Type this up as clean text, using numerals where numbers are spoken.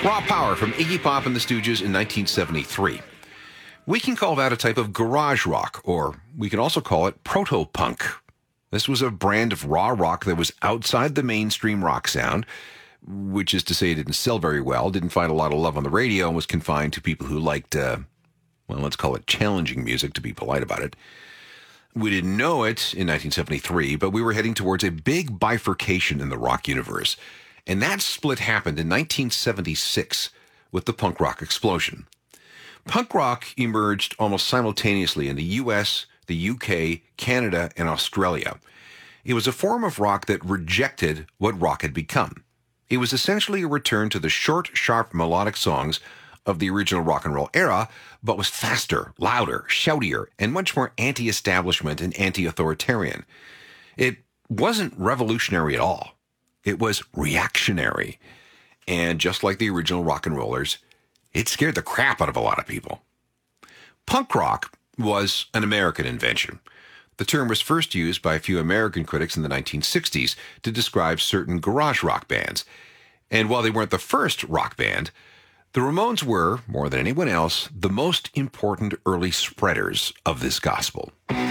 Raw Power from Iggy Pop and the Stooges in 1973. We can call that a type of garage rock, or we can also call it proto-punk. This was a brand of raw rock that was outside the mainstream rock sound, which is to say it didn't sell very well, didn't find a lot of love on the radio, and was confined to people who liked, let's call it challenging music, to be polite about it. We didn't know it in 1973, but we were heading towards a big bifurcation in the rock universe. And that split happened in 1976 with the punk rock explosion. Punk rock emerged almost simultaneously in the US, the UK, Canada, and Australia. It was a form of rock that rejected what rock had become. It was essentially a return to the short, sharp, melodic songs of the original rock and roll era, but was faster, louder, shoutier, and much more anti-establishment and anti-authoritarian. It wasn't revolutionary at all. It was reactionary. And just like the original rock and rollers, it scared the crap out of a lot of people. Punk rock was an American invention. The term was first used by a few American critics in the 1960s to describe certain garage rock bands. And while they weren't the first rock band, the Ramones were, more than anyone else, the most important early spreaders of this gospel.